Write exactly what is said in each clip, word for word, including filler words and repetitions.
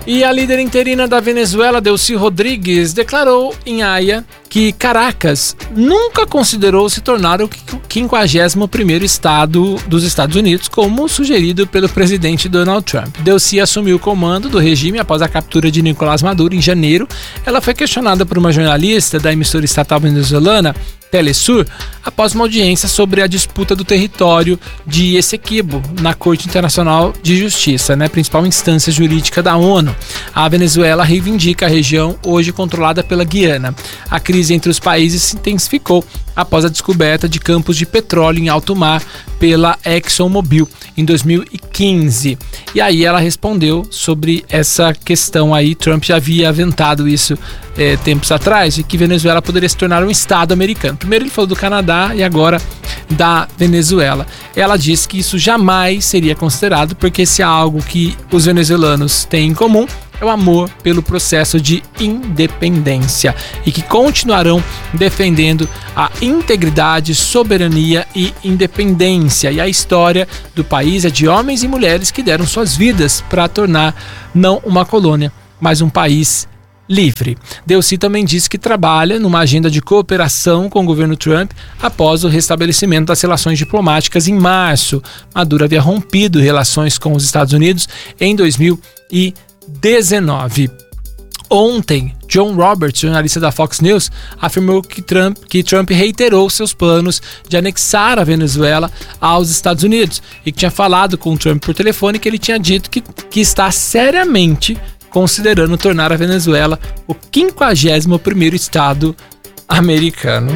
E a líder interina da Venezuela, Delcy Rodrigues, declarou em Haia que Caracas nunca considerou se tornar o quinquagésimo primeiro estado dos Estados Unidos, como sugerido pelo presidente Donald Trump. Delcy assumiu o comando do regime após a captura de Nicolás Maduro em janeiro. Ela foi questionada por uma jornalista da emissora estatal venezuelana, Telesur, após uma audiência sobre a disputa do território de Essequibo na Corte Internacional de Justiça, né, principal instância jurídica da ONU. A Venezuela reivindica a região hoje controlada pela Guiana. A crise entre os países se intensificou após a descoberta de campos de petróleo em alto mar pela ExxonMobil em dois mil e quinze. E aí ela respondeu sobre essa questão aí. Trump já havia aventado isso é, tempos atrás, de que Venezuela poderia se tornar um estado americano. Primeiro ele falou do Canadá e agora da Venezuela. Ela disse que isso jamais seria considerado, porque se há algo que os venezuelanos têm em comum, é o amor pelo processo de independência, e que continuarão defendendo a integridade, soberania e independência. E a história do país é de homens e mulheres que deram suas vidas para tornar não uma colônia, mas um país livre. Delcy também disse que trabalha numa agenda de cooperação com o governo Trump após o restabelecimento das relações diplomáticas em março. Maduro havia rompido relações com os Estados Unidos em dois mil e dezenove. Ontem, John Roberts, jornalista da Fox News, afirmou que Trump, que Trump reiterou seus planos de anexar a Venezuela aos Estados Unidos e que tinha falado com o Trump por telefone, que ele tinha dito que, que está seriamente considerando tornar a Venezuela o quinquagésimo primeiro estado americano.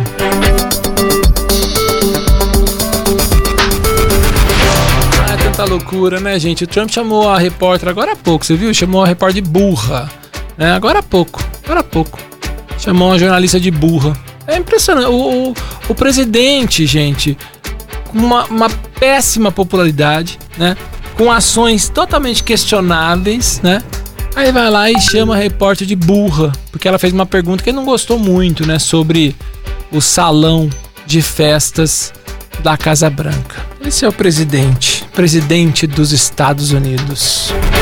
Ah, tanta loucura, né, gente? O Trump chamou a repórter agora há pouco, você viu? Chamou a repórter de burra, né? Agora há pouco, agora há pouco. Chamou uma jornalista de burra. É impressionante. O, o, o presidente, gente, com uma, uma péssima popularidade, né? Com ações totalmente questionáveis, né? Aí vai lá e chama a repórter de burra, porque ela fez uma pergunta que ele não gostou muito, né? Sobre o salão de festas da Casa Branca. Esse é o presidente, presidente dos Estados Unidos.